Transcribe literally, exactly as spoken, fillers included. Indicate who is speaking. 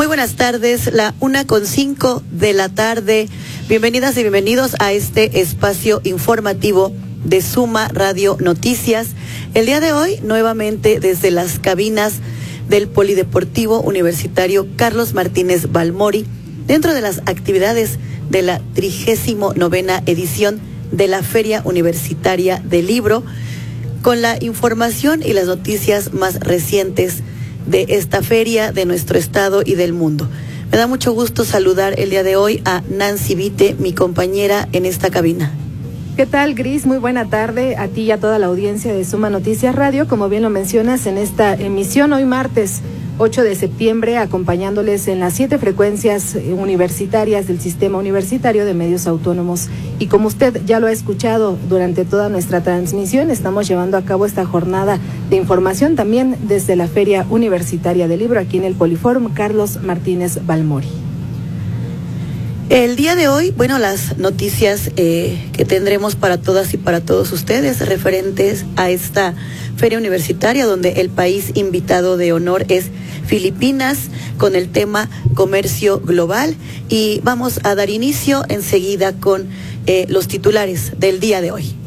Speaker 1: Muy buenas tardes, la una con cinco de la tarde. Bienvenidas y bienvenidos a este espacio informativo de Suma Radio Noticias. El día de hoy, nuevamente desde las cabinas del Polideportivo Universitario Carlos Martínez Balmori, dentro de las actividades de la trigésimo novena edición de la Feria Universitaria del Libro, con la información y las noticias más recientes de esta feria, de nuestro estado y del mundo. Me da mucho gusto saludar el día de hoy a Nancy Vite, mi compañera en esta cabina.
Speaker 2: ¿Qué tal, Gris? Muy buena tarde a ti y a toda la audiencia de Suma Noticias Radio. Como bien lo mencionas, en esta emisión hoy martes ocho de septiembre, acompañándoles en las siete frecuencias universitarias del Sistema Universitario de Medios Autónomos. Y como usted ya lo ha escuchado durante toda nuestra transmisión, estamos llevando a cabo esta jornada de información también desde la Feria Universitaria del Libro, aquí en el Poliforum Carlos Martínez Balmori.
Speaker 1: El día de hoy, bueno, las noticias eh, que tendremos para todas y para todos ustedes referentes a esta feria universitaria, donde el país invitado de honor es Filipinas, con el tema comercio global, y vamos a dar inicio enseguida con eh, los titulares del día de hoy.